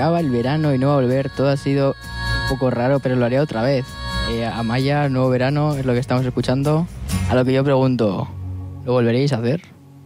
acaba el verano y no va a volver. Todo ha sido un poco raro, pero lo haré otra vez. Amaya, nuevo verano, es lo que estamos escuchando. A lo que yo pregunto, ¿lo volveréis a hacer?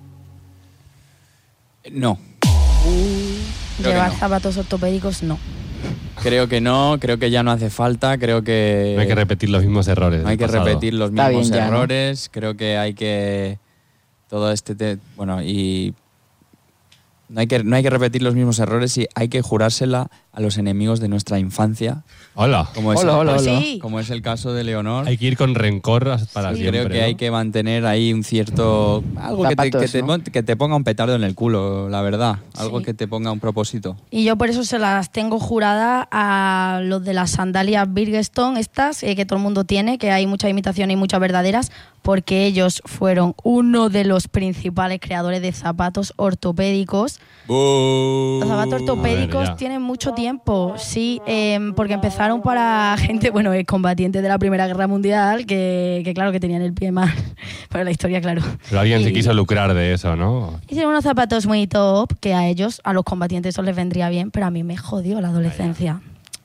No. Llevar zapatos ortopédicos, no. Creo que no, creo que ya no hace falta, creo que... No hay que repetir los mismos errores. No hay que repetir los Está mismos bien ya, errores, ¿no? Creo que hay que... Todo bueno, y... No hay que repetir los mismos errores y hay que jurársela a los enemigos de nuestra infancia. Hola. Como es, Hola. Sí. como es el caso de Leonor. Hay que ir con rencor para Sí, siempre. creo que ¿no? hay que mantener ahí un cierto... Algo Zapatos, que te ponga un petardo en el culo, la verdad. Algo Sí. que te ponga un propósito. Y yo por eso se las tengo jurada a los de las sandalias Birkenstock, estas que todo el mundo tiene, que hay muchas imitaciones y muchas verdaderas, porque ellos fueron uno de los principales creadores de zapatos ortopédicos. Los zapatos ortopédicos A ver, ya. tienen mucho tiempo, sí, porque empezaron para gente, bueno, combatientes de la Primera Guerra Mundial, que claro, que tenían el pie mal, para la historia, claro. Pero alguien se Y quiso lucrar de eso, ¿no? hicieron unos zapatos muy top, que a ellos, a los combatientes, eso les vendría bien, pero a mí me jodió la adolescencia.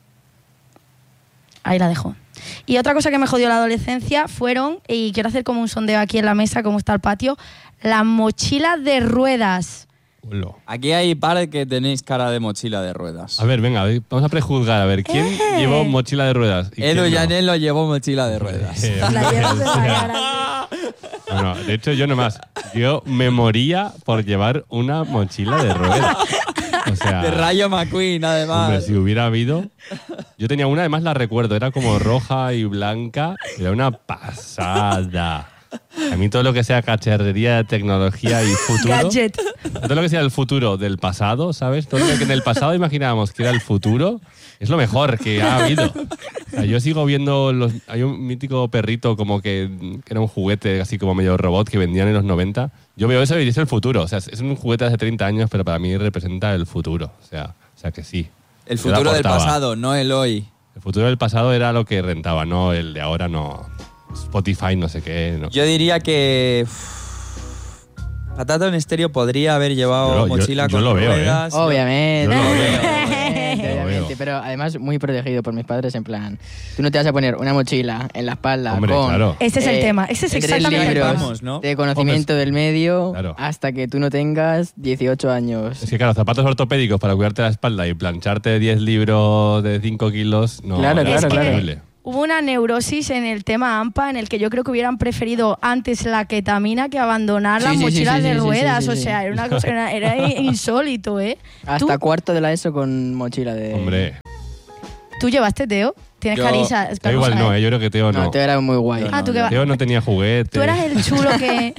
Ahí la dejo. Y otra cosa que me jodió la adolescencia fueron, y quiero hacer como un sondeo aquí en la mesa, como está el patio, las mochilas de ruedas. Hola. Aquí hay par que tenéis cara de mochila de ruedas. A ver, venga, vamos a prejuzgar. A ver, ¿quién llevó mochila de ruedas? ¿Y Edu quién no? Llanel lo llevó mochila de ruedas. La llevas de la cara. Bueno, de hecho, yo nomás. Yo me moría por llevar una mochila de ruedas. O sea, De Rayo McQueen, además. hombre, si hubiera habido... Yo tenía una, además la recuerdo, era como roja y blanca. Era una pasada. A mí todo lo que sea cacharrería, tecnología y futuro... Gadget. Todo lo que sea el futuro del pasado, ¿sabes? Todo lo que en el pasado imaginábamos que era el futuro, es lo mejor que ha habido. O sea, yo sigo viendo hay un mítico perrito como que era un juguete así como medio robot que vendían en los 90. Yo veo eso y es el futuro. O sea, es un juguete de hace 30 años, pero para mí representa el futuro. O sea que sí. El Yo la futuro del aportaba. pasado, no el hoy. El futuro del pasado era lo que rentaba, no el de ahora, no. Spotify, no sé qué. No. Yo diría que... Patata en estéreo podría haber llevado mochila yo con lo veo, ruedas. Obviamente. Yo lo veo. Obviamente, Lo veo. pero además muy protegido por mis padres, en plan, tú no te vas a poner una mochila en la espalda Hombre, con... claro. Ese es el tema, ese es 3 exactamente el libros tema. Vamos, ¿no? de conocimiento del medio Claro. hasta que tú no tengas 18 años. Es que claro, zapatos ortopédicos para cuidarte la espalda y plancharte 10 libros de 5 kilos, no. Claro, era Es que terrible. hubo una neurosis en el tema AMPA en el que yo creo que hubieran preferido antes la ketamina que abandonar Sí, las sí, mochilas sí, de sí, sí, ruedas. sí, O sí. sea, era una cosa, era insólito, ¿eh? Hasta ¿Tú, cuarto de la ESO con mochila de... Hombre, ¿Tú llevaste, Teo? Tienes Yo- carisa. da igual no, yo creo que Teo no. No, te era muy guay. Ah, tú que Teo no tenía juguete. Tú eras el chulo que...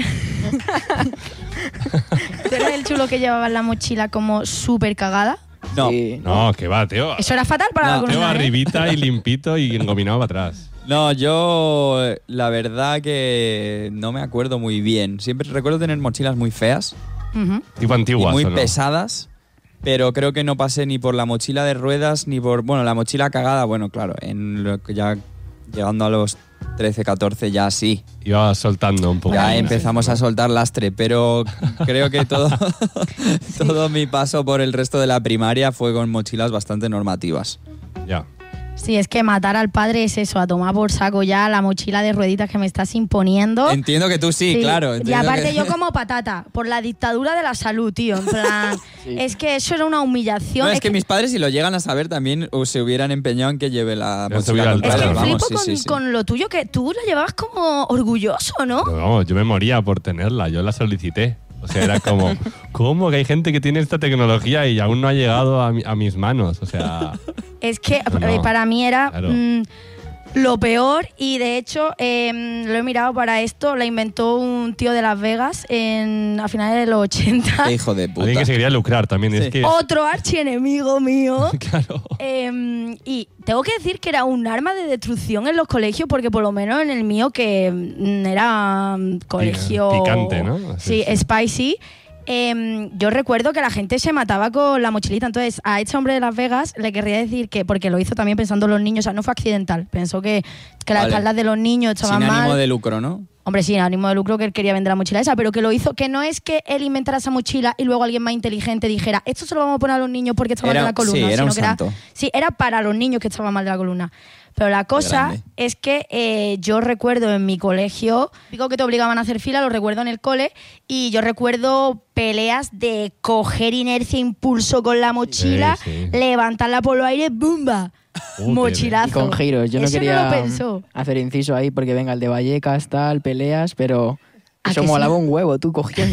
¿Tú eras el chulo que llevaba la mochila como súper cagada? No. Sí. No, que va, Teo. Eso era fatal para No, la Teo columna, ¿eh? arribita y limpito y engominado para atrás. No, yo la verdad que no me acuerdo muy bien. Siempre recuerdo tener mochilas muy feas Ujú. Tipo y antiguas, muy ¿o no? pesadas, pero creo que no pasé ni por la mochila de ruedas ni por, bueno, la mochila cagada, bueno, claro, en lo que ya llegando a los 13, 14 ya sí. Iba soltando un poco. Ya empezamos a soltar lastre, pero creo que todo mi paso por el resto de la primaria fue con mochilas bastante normativas. Ya. Sí, es que matar al padre es eso, a tomar por saco ya la mochila de rueditas que me estás imponiendo. Entiendo que tú sí, claro. Y entiendo aparte que- yo como patata, por la dictadura de la salud, tío. En plan, Sí. es que eso era una humillación. No, es que mis padres, si lo llegan a saber, también se hubieran empeñado en que lleve la Ya se hubiera mochila con Es que Claro, ruedas, flipo vamos, con, sí. con lo tuyo, que tú la llevabas como orgulloso, ¿no? Pero vamos, yo me moría por tenerla, yo la solicité. O sea, era como, ¿cómo que hay gente que tiene esta tecnología y aún no ha llegado a mis manos? O sea, Es que No, para mí era claro. lo peor, y de hecho lo he mirado para esto, la inventó un tío de Las Vegas a finales de los 80. Qué hijo de puta. alguien que se quería lucrar también. Sí. Es que, Otro archienemigo mío. claro. Y tengo que decir que era un arma de destrucción en los colegios, porque por lo menos en el mío, que era colegio... Picante, ¿no? Sí, Sí. spicy. Yo recuerdo que la gente se mataba con la mochilita. Entonces, a este hombre de Las Vegas le querría decir que, porque lo hizo también pensando en los niños, o sea, no fue accidental, pensó que las Vale. espaldas de los niños estaban Sin ánimo mal. de lucro, ¿no? Hombre, sí, ánimo de lucro que él quería vender la mochila esa, pero que lo hizo, que no es que él inventara esa mochila y luego alguien más inteligente dijera, esto se lo vamos a poner a los niños porque está mal de la columna. Sí, era un sino que santo. era para los niños que estaban mal de la columna. Pero la cosa grande. es que yo recuerdo en mi colegio, digo que te obligaban a hacer fila, lo recuerdo en el cole, y yo recuerdo peleas de coger inercia, impulso con la mochila, Sí. levantarla por los aires, ¡bumba! Joder. Mochilazo. Y con giros. Yo no Eso quería lo pensó. hacer inciso ahí porque venga el de Vallecas, tal, peleas, pero ¿A eso que molaba sí? un huevo. Tú cogías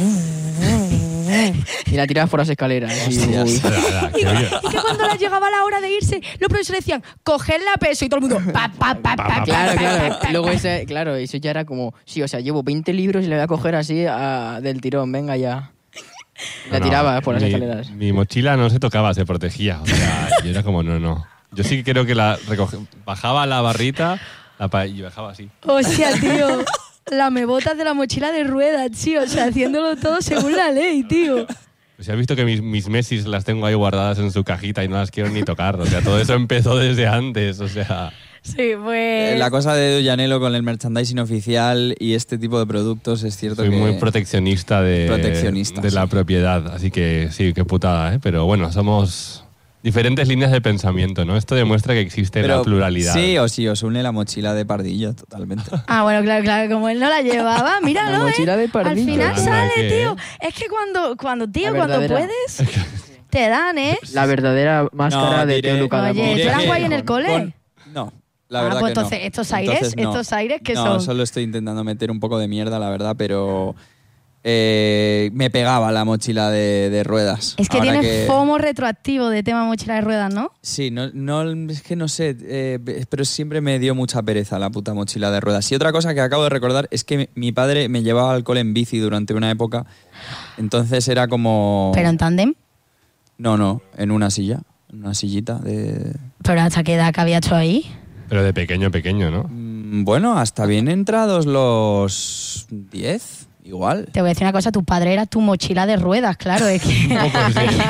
y la tirabas por las escaleras. Y, Hostias. uy. Nada, qué bien. Y que cuando les llegaba la hora de irse, los profesores decían, cogedla a peso, y todo el mundo, pa, pa, pa, pa, Claro, pa, claro. pa, pa, Luego pa. eso ya era como, sí, o sea, llevo 20 libros y le voy a coger así del tirón, venga ya. La No, tiraba por las mi- escaleras. Mi mochila no se tocaba, se protegía. O sea, yo era como, no. Yo sí que creo que bajaba la barrita y bajaba así. Hostia, tío. La mebotas de la mochila de ruedas, tío. O sea, haciéndolo todo según la ley, tío. O sea, has visto que mis Messis las tengo ahí guardadas en su cajita y no las quiero ni tocar. O sea, todo eso empezó desde antes. O sea, Sí, pues... La cosa de Llanelo con el merchandising oficial y este tipo de productos es cierto soy que... muy proteccionista de Sí. la propiedad. Así que sí, qué putada, ¿eh? Pero bueno, somos diferentes líneas de pensamiento, ¿no? Esto demuestra que existe la pluralidad. Sí, os une la mochila de Pardillo totalmente. Ah, bueno, claro, como él no la llevaba, míralo, La mochila de Al Pardillo. final Anda, sale, ¿qué? tío. Es que cuando La verdadera. puedes, te dan, ¿eh? La verdadera máscara No, de diré- Teo Lucada. Oye, diré ¿tú eras que guay en el cole? No, la Ah, verdad pues que entonces, no. estos aires, no. estos aires que no, son... solo estoy intentando meter un poco de mierda, la verdad, pero me pegaba la mochila de ruedas. Es que Ahora tienes FOMO retroactivo de tema mochila de ruedas, ¿no? Sí, no, es que no sé, pero siempre me dio mucha pereza la puta mochila de ruedas. Y otra cosa que acabo de recordar es que mi padre me llevaba al cole en bici durante una época, entonces era como... Pero en tándem. No, en una silla, en una sillita de... Pero ¿hasta qué edad que había hecho ahí? Pero de pequeño, ¿no? Bueno, hasta bien entrados los 10, igual. Te voy a decir una cosa, tu padre era tu mochila de ruedas, claro, es que... Un poco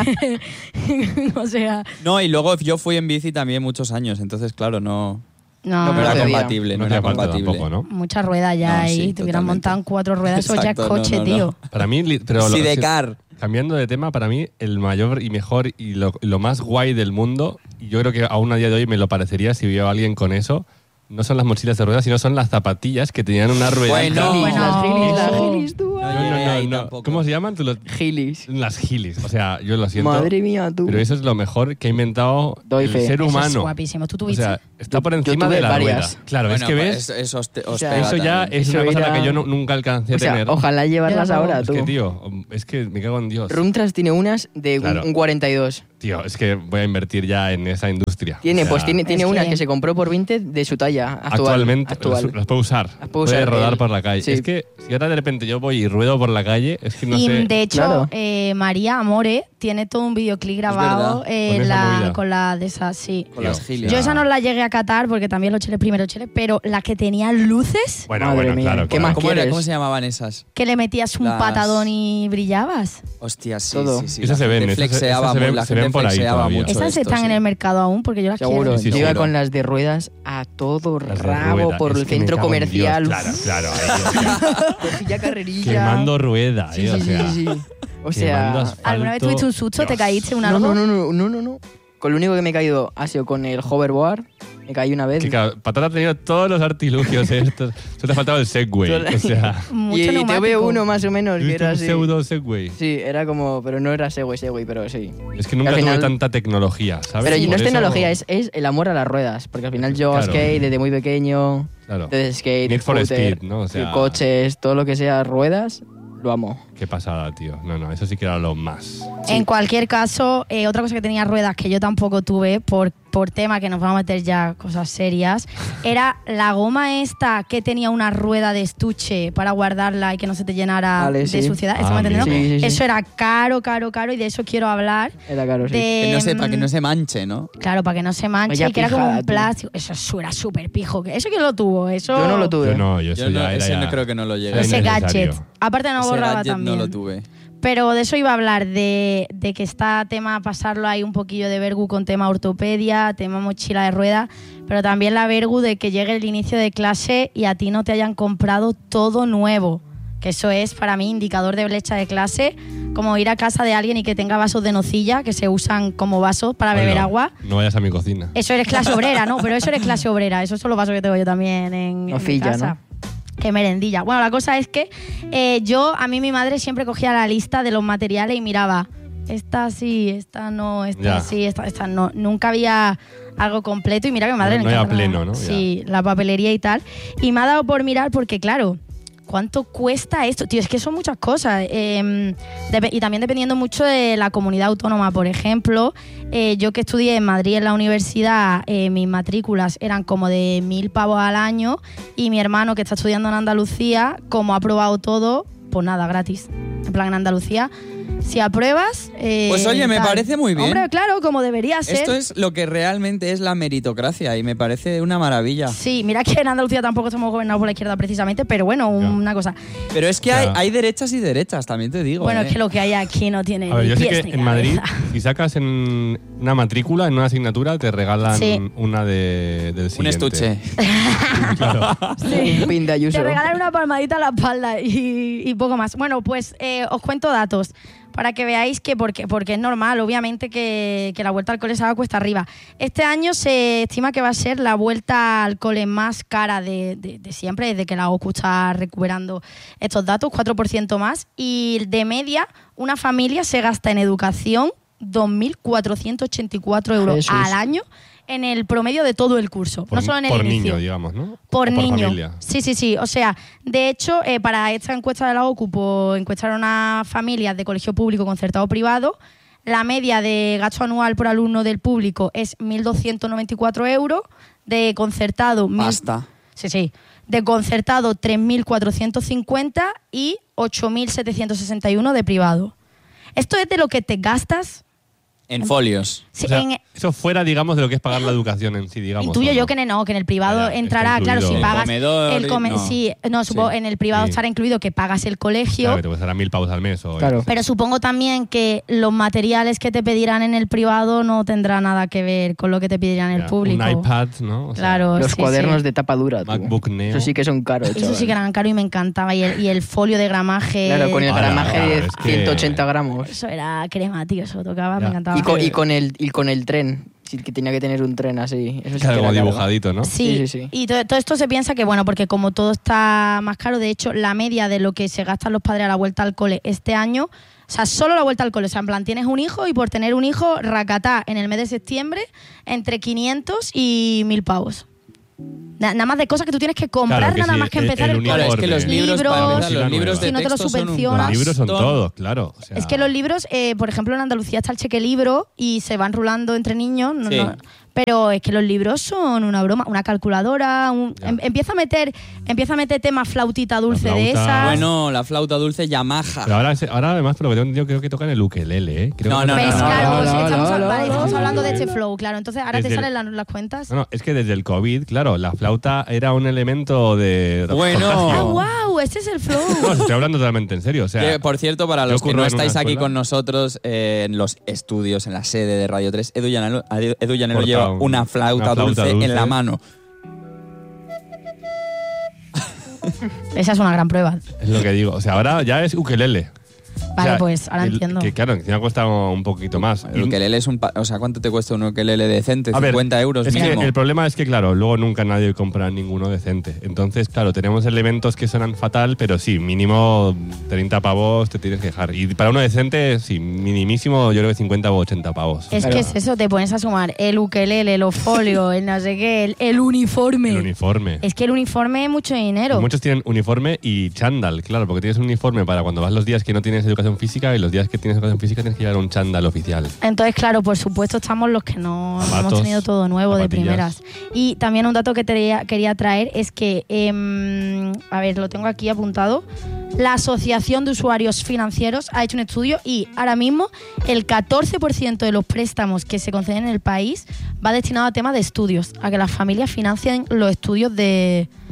sí. O sea, No, y luego yo fui en bici también muchos años, entonces claro, no no, No, era pero compatible, no hacía era falta compatible. tampoco, ¿no? mucha rueda ya No, ahí, sí, te hubieran totalmente. montado en 4 ruedas, eso ya es Exacto, coche, no. tío. Para mí, pero Sidecar. cambiando de tema, para mí el mayor y mejor y lo más guay del mundo, y yo creo que aún a día de hoy me lo parecería si veo a alguien con eso, no son las mochilas de ruedas, sino son las zapatillas que tenían una rueda. Bueno. Las gilis, las No. gilis, tú. No llegué ahí no. tampoco. ¿Cómo se llaman? Gilis. Las gilis. O sea, yo lo siento. Madre mía, tú. Pero eso es lo mejor que ha inventado Doy el fe. ser Eso es humano. guapísimo. ¿Tú O tuviste? sea, está por Yo encima tuve de la varias. rueda. Claro, Bueno, es que pues ves, eso os O sea, pega eso ya también. es Eso una cosa a la era- que yo nunca alcancé a O sea, tener. ojalá llevarlas Era ahora, Es tú. que, tío, es que me cago en Dios. Rumtras tiene unas de Claro. un 42. Tío, es que voy a invertir ya en esa industria. Tiene, O sea, pues tiene Es que- unas que se compró por 20 de su talla actual. Actualmente actual. las puedo usar. Las puedo Puede usar rodar él. por la calle. Sí. Es que si ahora de repente yo voy y ruedo por la calle, es que no y sé. de hecho, Claro. María Amore tiene todo un videoclip grabado verdad. Con esa movida. con la de esas, sí. Con las giles. Yo esa no la llegué a catar porque también los cheles primero cheles, pero la que tenía luces, Bueno, Madre bueno, mía, claro. ¿qué claro. más ¿Cómo quieres? se llamaban esas? que le metías un Las- patadón y brillabas. Hostia, sí, Todo. sí. Esas se La ven, gente esas flexeaba se ven- mu- la se gente ven por ahí flexeaba todavía. mucho Esas esto, están sí. en el mercado aún porque yo las Seguro. quiero. Sí, Yo iba seguro. con las de ruedas a todo Las de rabo rueda. por Es el que me centro cago en Dios. comercial. Claro, ahí, Cogía carrerilla. quemando rueda, Sí, o sí, sea. sí, sí. O quemando sea, asfalto. ¿Alguna vez tuviste un susto? ¿Te Dios. caíste un no, algo? no. Con lo único que me he caído ha sido con el hoverboard. Me caí una vez. Que claro, Patata ha tenido todos los artilugios estos. Solo te ha faltado el Segway. O sea, Mucho Y te neumático. veo uno más o menos que ¿tuviste era un así. pseudo Segway? Sí, era como, pero no era Segway, pero sí. Es que nunca Al final- tuve tanta tecnología, ¿sabes? Pero no Por es eso- tecnología, es el amor a las ruedas. Porque al final yo Claro. skate desde muy pequeño. Claro. Desde skate, Need for scooter, Speed, ¿no? O sea- coches, todo lo que sea ruedas, lo amo. Qué pasada, tío. No, eso sí que era lo más. En cualquier caso, otra cosa que tenía ruedas que yo tampoco tuve por tema que nos vamos a meter ya cosas serias, era la goma esta que tenía una rueda de estuche para guardarla y que no se te llenara Vale, de sí. suciedad. Ah, ¿Estamos entendiendo? amigo. Sí, sí, sí. Eso era caro y de eso quiero hablar. Era caro, sí. De, Para que no se manche, ¿no? Claro, para que no se manche Vaya y que era como pijada, un tío. plástico. Eso era súper pijo. ¿Eso quién lo tuvo? Eso, Yo no lo tuve. Yo no, yo eso Yo no, ya era ese ya... no creo que no lo llegué. Era Ese innecesario. gadget. Aparte no Ese borraba gadget también. no lo tuve. Pero de eso iba a hablar, de que está tema pasarlo ahí un poquillo de vergu con tema ortopedia, tema mochila de ruedas, pero también la vergu de que llegue el inicio de clase y a ti no te hayan comprado todo nuevo. Que eso es para mí indicador de brecha de clase, como ir a casa de alguien y que tenga vasos de nocilla que se usan como vasos para beber agua. No vayas a mi cocina. Eso eres clase obrera, ¿no? Pero eso eres clase obrera. Esos son los vasos que tengo yo también en mi casa. ¿No? Qué merendilla. Bueno, la cosa es que a mí mi madre siempre cogía la lista de los materiales y miraba, esta sí, esta no, esta sí, esta no. Nunca había algo completo y mira que mi madre no era pleno, ¿no? Sí, la papelería y tal. Y me ha dado por mirar porque, claro, ¿cuánto cuesta esto? Tío, es que son muchas cosas. Y también dependiendo mucho de la comunidad autónoma. Por ejemplo, yo que estudié en Madrid en la universidad, mis matrículas eran como de 1.000 pavos al año y mi hermano que está estudiando en Andalucía, como ha aprobado todo, pues nada, gratis. En plan, en Andalucía, si apruebas... pues oye, me parece muy bien. Hombre, claro, como debería ser. Esto es lo que realmente es la meritocracia y me parece una maravilla. Sí, mira que en Andalucía tampoco estamos gobernados por la izquierda precisamente, pero bueno, una cosa. Pero es que hay derechas y derechas, también te digo. Bueno, es que lo que hay aquí no tiene a ver, ni yo sé pies que ni en Madrid, cabeza. si sacas en una matrícula, en una asignatura, te regalan una del siguiente. Un estuche. Claro. Sí. Un pin de Ayuso. Te regalan una palmadita a la espalda y poco más. Bueno, pues os cuento datos para que veáis que porque es normal, obviamente, que la vuelta al cole se haga cuesta arriba. Este año se estima que va a ser la vuelta al cole más cara de siempre, desde que la OCU está recuperando estos datos, 4% más. Y de media, una familia se gasta en educación 2.484 euros Jesús. al año en el promedio de todo el curso, no solo en el por inicio. niño, digamos, ¿no? Por niño. Familia. Sí. O sea, de hecho, para esta encuesta de la OCU, pues, encuestaron a familias de colegio público, concertado o privado. La media de gasto anual por alumno del público es 1.294 euros. De concertado... Basta. Sí. De concertado, 3.450 y 8.761 de privado. Esto es de lo que te gastas... En folios. Sí, O sea, eso fuera, digamos, de lo que es pagar la educación en sí, digamos. intuyo ¿o no? yo que en el privado Ya, entrará, está claro, si incluido. pagas Comedor, supongo en el privado Sí. estará incluido que pagas el colegio. Claro, te costará 1.000 pavos al mes. O Claro. Pero supongo también que los materiales que te pedirán en el privado no tendrá nada que ver con lo que te pedirán en el público. Un iPad, ¿no? O sea, Claro, Los sí, cuadernos sí. de tapa dura. tú. MacBook Neo. Eso sí que son caros, Eso chaval. sí que eran caro y me encantaba. Y el folio de gramaje. Claro, con el Ahora, gramaje de es que- 180 gramos. Eso era crema, tío. Eso tocaba, Ya. me encantaba. Y con el tren. Sí, que tenía que tener un tren así. Eso sí Claro, que como era caro. dibujadito, ¿no? Sí. Sí. Y todo esto se piensa que, bueno, porque como todo está más caro, de hecho, la media de lo que se gastan los padres a la vuelta al cole este año, o sea, solo la vuelta al cole, o sea, en plan, tienes un hijo y por tener un hijo, racatá, en el mes de septiembre, entre 500 y 1.000 pavos. Nada más de cosas que tú tienes que comprar, Claro que nada sí, más que empezar el Claro, es que los libros, para empezar, los libros de si no te los texto son un subvencionas. Los libros son bastón. todos, claro. O sea, Es que los libros, por ejemplo, en Andalucía está el cheque libro y se van rulando entre niños, Sí. pero es que los libros son una broma, una calculadora, Ya. empieza a meter tema flautita dulce La de flauta. esas. Bueno, la flauta dulce Yamaha. Pero ahora además, por lo que tengo entendido, creo que tocan el ukelele, ¿eh? Creo No, que no, ¿Ves? no, Claro, no, pues no, estamos, no, vale, no, estamos no, hablando no, de no. este flow, claro. Entonces ahora Desde te el- salen las cuentas. No, es que desde el COVID, claro, la flauta era un elemento de... Bueno. Ah, No. wow, este es el flow. No, estoy hablando totalmente en serio. O sea, Que, por cierto, para yo los que curro no en una estáis aquí escuela. con nosotros en los estudios, en la sede de Radio 3, Edu Llanelo Porta lleva una flauta dulce en la mano. Esa es una gran prueba. es lo que digo. O sea, ahora ya es ukelele. Vale, O sea, pues ahora entiendo. Que claro, encima cuesta un poquito más. El ukelele es o sea, ¿cuánto te cuesta un ukelele decente? A ver, 50 euros es que mínimo. el problema es que, claro, luego nunca nadie compra ninguno decente. Entonces, claro, tenemos elementos que suenan fatal, pero sí, mínimo 30 pavos te tienes que dejar. Y para uno decente, sí, minimísimo, yo creo que 50 o 80 pavos. Es Claro. que es eso, te pones a sumar el ukelele, los folios, el no sé qué, el uniforme. El uniforme. Es que el uniforme es mucho dinero. Muchos tienen uniforme y chándal, claro, porque tienes un uniforme para cuando vas los días que no tienes educación física y los días que tienes educación física tienes que llevar un chándal oficial. Entonces, claro, por supuesto estamos los que no Zapatos, hemos tenido todo nuevo de zapatillas. primeras. Y también un dato que quería traer es que, a ver, lo tengo aquí apuntado, la Asociación de Usuarios Financieros ha hecho un estudio y ahora mismo el 14% de los préstamos que se conceden en el país va destinado a temas de estudios, a que las familias financien los estudios de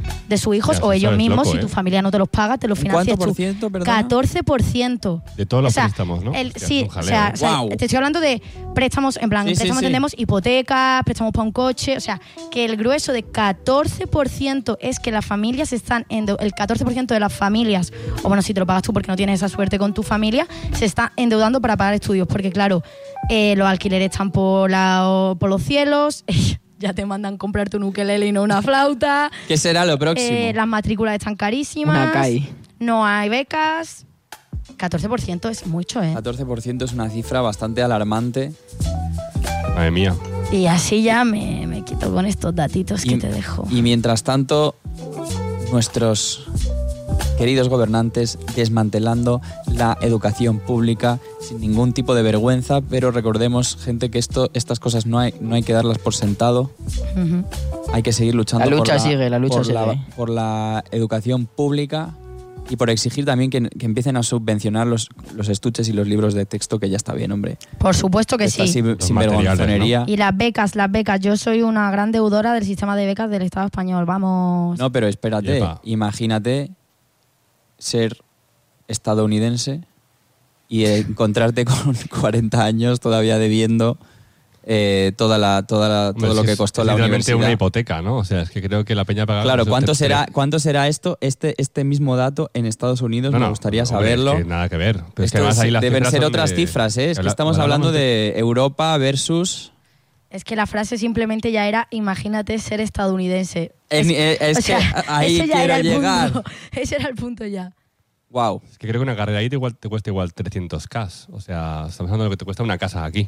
de sus hijos Ya, o eso ellos es mismos, loco, si ¿eh? tu familia no te los paga, te los financias ¿Cuánto por tú. ciento, perdona? 14%. De todos los O sea, préstamos, ¿no? Hostia, sí, es un o jaleo, sea, ¿eh? o sea, Guau. te estoy hablando de préstamos, en plan, Sí, sí, préstamos sí. entendemos hipotecas, préstamos para un coche, o sea, que el grueso de 14% es que las familias están, el 14% de las familias, o bueno, si te lo pagas tú porque no tienes esa suerte con tu familia, se está endeudando para pagar estudios, porque claro, los alquileres están por los cielos, ya te mandan comprarte un ukelele y no una flauta, ¿Qué será lo próximo? las matrículas están carísimas, Una CAI. no hay becas, 14% es mucho, 14% es una cifra bastante alarmante. Madre mía. Y así ya me quito con estos datitos que te dejo. Y mientras tanto, nuestros queridos gobernantes desmantelando la educación pública sin ningún tipo de vergüenza, pero recordemos, gente, que estas cosas no hay que darlas por sentado. Ujú. Hay que seguir luchando La lucha sigue, la lucha por sigue. por la educación pública y por exigir también que empiecen a subvencionar los estuches y los libros de texto, que ya está bien, hombre. Por supuesto que Esta sí. sinvergonzonería. Y las becas. Yo soy una gran deudora del sistema de becas del Estado español. Vamos. No, pero espérate, Yepa. imagínate ser estadounidense y encontrarte con 40 años todavía debiendo todo Hombre, lo si que es- costó es la literalmente universidad. una hipoteca, ¿no? O sea, es que creo que la peña paga... Claro, no sé, ¿cuánto será esto? Este mismo dato en Estados Unidos, No, me no, gustaría hombre, saberlo. es que nada que ver. Pero es que Esto además ahí las deben cifras ser son otras de- cifras, ¿eh? Es que Lo estamos hablamos hablando de Europa versus... Es que la frase simplemente ya era: imagínate ser estadounidense. Es O sea, que ahí ese ya quiero era el llegar. punto. Ese era el punto ya. Wow. Es que creo que una carrera ahí te cuesta igual 300K. O sea, estamos hablando de lo que te cuesta una casa aquí.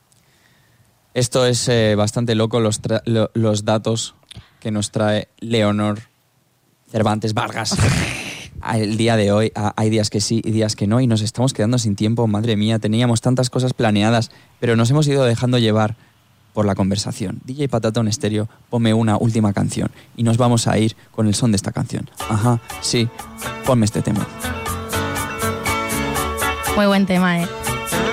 Esto es bastante loco, los datos que nos trae Leonor Cervantes Vargas. El día de hoy hay días que sí y días que no, y nos estamos quedando sin tiempo. Madre mía, teníamos tantas cosas planeadas, pero nos hemos ido dejando llevar por la conversación. DJ Patatón Estéreo, ponme una última canción y nos vamos a ir con el son de esta canción. Ajá, sí, ponme este tema. Muy buen tema, ¿eh?